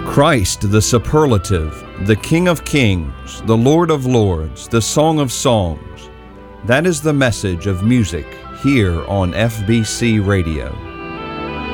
Christ the superlative, the King of kings, the Lord of lords, the Song of songs. That is the message of music here on FBC Radio.